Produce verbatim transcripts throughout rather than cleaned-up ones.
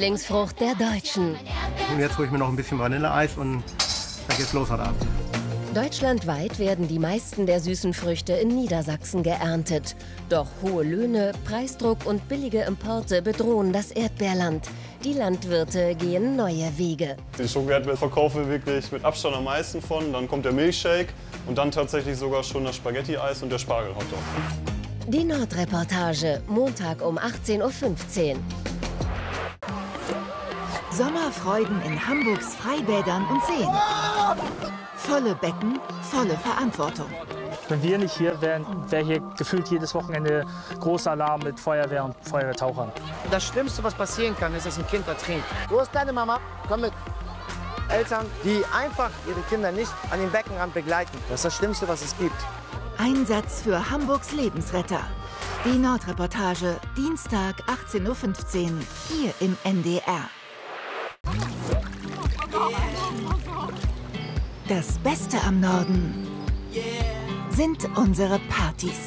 Lieblingsfrucht der Deutschen. Und jetzt hole ich mir noch ein bisschen Vanilleeis und dann geht's los heute Abend. Deutschlandweit werden die meisten der süßen Früchte in Niedersachsen geerntet. Doch hohe Löhne, Preisdruck und billige Importe bedrohen das Erdbeerland. Die Landwirte gehen neue Wege. Die Schokoerdbeeren verkaufen wir wirklich mit Abstand am meisten von. Dann kommt der Milchshake und dann tatsächlich sogar schon das Spaghetti-Eis und der Spargelhotdog. Die Nordreportage, Montag um achtzehn Uhr fünfzehn. Sommerfreuden in Hamburgs Freibädern und Seen. Volle Becken, volle Verantwortung. Wenn wir nicht hier wären, wäre hier gefühlt jedes Wochenende großer Alarm mit Feuerwehr und Feuerwehrtauchern. Das Schlimmste, was passieren kann, ist, dass ein Kind ertrinkt. Wo ist deine Mama? Komm mit. Eltern, die einfach ihre Kinder nicht an den Beckenrand begleiten. Das ist das Schlimmste, was es gibt. Einsatz für Hamburgs Lebensretter. Die Nordreportage, Dienstag achtzehn Uhr fünfzehn, hier im N D R. Das Beste am Norden sind unsere Partys.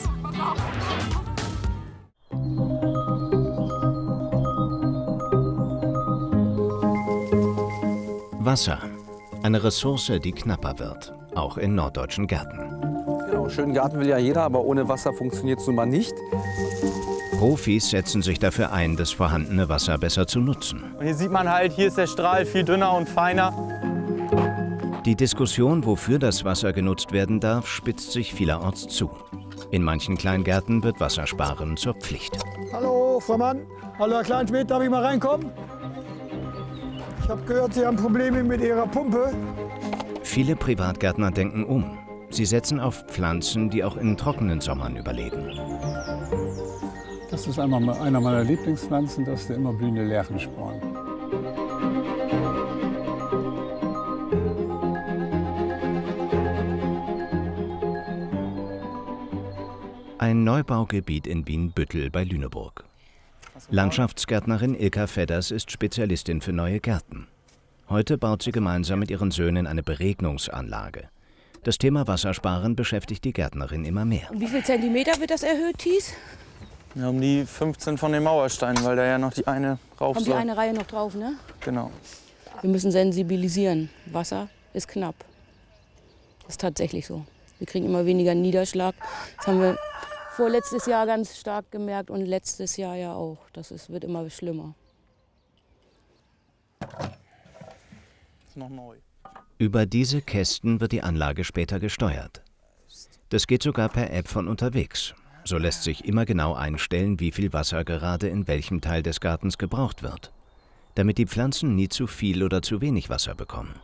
Wasser. Eine Ressource, die knapper wird, auch in norddeutschen Gärten. Genau, schönen Garten will ja jeder, aber ohne Wasser funktioniert es nun mal nicht. Profis setzen sich dafür ein, das vorhandene Wasser besser zu nutzen. Und hier sieht man halt, hier ist der Strahl viel dünner und feiner. Die Diskussion, wofür das Wasser genutzt werden darf, spitzt sich vielerorts zu. In manchen Kleingärten wird Wassersparen zur Pflicht. Hallo, Frau Mann. Hallo, Herr Kleinschmidt, darf ich mal reinkommen? Ich habe gehört, Sie haben Probleme mit Ihrer Pumpe. Viele Privatgärtner denken um. Sie setzen auf Pflanzen, die auch in trockenen Sommern überleben. Das ist einmal einer meiner Lieblingspflanzen, das ist der immer blühende Lerchensporn. Ein Neubaugebiet in Wienbüttel bei Lüneburg. Landschaftsgärtnerin Ilka Fedders ist Spezialistin für neue Gärten. Heute baut sie gemeinsam mit ihren Söhnen eine Beregnungsanlage. Das Thema Wassersparen beschäftigt die Gärtnerin immer mehr. Um wie viel Zentimeter wird das erhöht, Thies? Ja, um die fünfzehn von den Mauersteinen, weil da ja noch die eine rauf Kommt soll. die eine Reihe noch drauf, ne? Genau. Wir müssen sensibilisieren. Wasser ist knapp. Das ist tatsächlich so. Wir kriegen immer weniger Niederschlag. Das haben wir vorletztes Jahr ganz stark gemerkt und letztes Jahr ja auch. Das ist, wird immer schlimmer. Das ist noch neu. Über diese Kästen wird die Anlage später gesteuert. Das geht sogar per App von unterwegs. So lässt sich immer genau einstellen, wie viel Wasser gerade in welchem Teil des Gartens gebraucht wird, damit die Pflanzen nie zu viel oder zu wenig Wasser bekommen.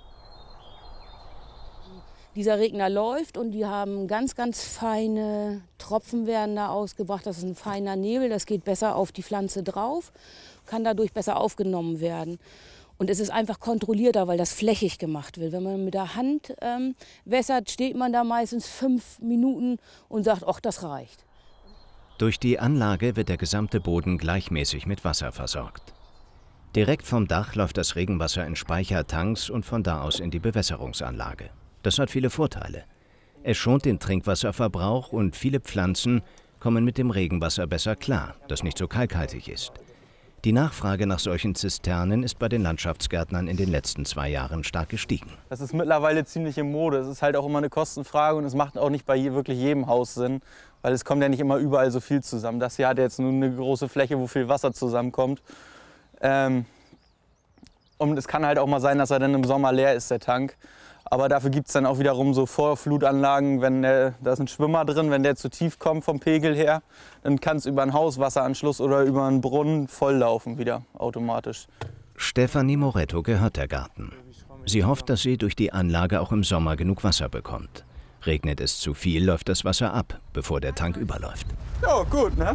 Dieser Regner läuft und die haben ganz, ganz feine Tropfen werden da ausgebracht. Das ist ein feiner Nebel, das geht besser auf die Pflanze drauf, kann dadurch besser aufgenommen werden. Und es ist einfach kontrollierter, weil das flächig gemacht wird. Wenn man mit der Hand ähm, wässert, steht man da meistens fünf Minuten und sagt, ach, das reicht. Durch die Anlage wird der gesamte Boden gleichmäßig mit Wasser versorgt. Direkt vom Dach läuft das Regenwasser in Speichertanks und von da aus in die Bewässerungsanlage. Das hat viele Vorteile. Es schont den Trinkwasserverbrauch und viele Pflanzen kommen mit dem Regenwasser besser klar, das nicht so kalkhaltig ist. Die Nachfrage nach solchen Zisternen ist bei den Landschaftsgärtnern in den letzten zwei Jahren stark gestiegen. Das ist mittlerweile ziemlich in Mode. Es ist halt auch immer eine Kostenfrage und es macht auch nicht bei je, wirklich jedem Haus Sinn, weil es kommt ja nicht immer überall so viel zusammen. Das hier hat jetzt nur eine große Fläche, wo viel Wasser zusammenkommt. Ähm, und es kann halt auch mal sein, dass er dann im Sommer leer ist, der Tank. Aber dafür gibt es dann auch wiederum so Vorflutanlagen, wenn der, da ist ein Schwimmer drin, wenn der zu tief kommt vom Pegel her, dann kann es über einen Hauswasseranschluss oder über einen Brunnen volllaufen wieder automatisch. Stefanie Moretto gehört der Garten. Sie hofft, dass sie durch die Anlage auch im Sommer genug Wasser bekommt. Regnet es zu viel, läuft das Wasser ab, bevor der Tank überläuft. Ja, gut, ne?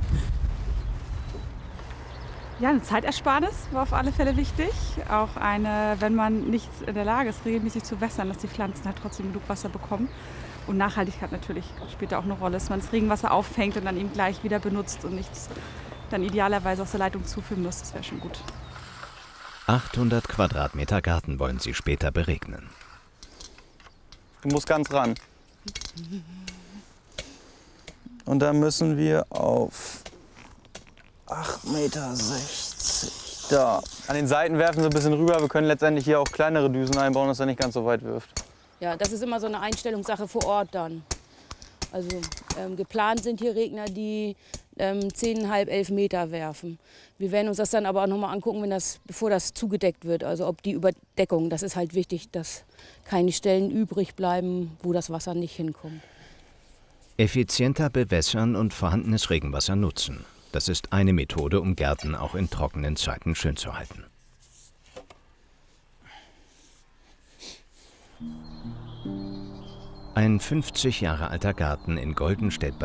Ja, eine Zeitersparnis war auf alle Fälle wichtig. Auch eine, wenn man nicht in der Lage ist, regelmäßig zu wässern, dass die Pflanzen halt trotzdem genug Wasser bekommen. Und Nachhaltigkeit natürlich spielt da auch eine Rolle, dass man das Regenwasser auffängt und dann eben gleich wieder benutzt und nichts dann idealerweise aus der Leitung zuführen muss. Das wäre schon gut. achthundert Quadratmeter Garten wollen sie später beregnen. Du musst ganz ran. Und dann müssen wir auf acht Meter sechzig Da. An den Seiten werfen so ein bisschen rüber. Wir können letztendlich hier auch kleinere Düsen einbauen, dass er nicht ganz so weit wirft. Ja, das ist immer so eine Einstellungssache vor Ort dann. Also ähm, geplant sind hier Regner, die ähm, zehn Komma fünf, elf Meter werfen. Wir werden uns das dann aber auch noch mal angucken, wenn das, bevor das zugedeckt wird. Also ob die Überdeckung, das ist halt wichtig, dass keine Stellen übrig bleiben, wo das Wasser nicht hinkommt. Effizienter bewässern und vorhandenes Regenwasser nutzen. Das ist eine Methode, um Gärten auch in trockenen Zeiten schön zu halten. Ein fünfzig Jahre alter Garten in Goldenstedt bei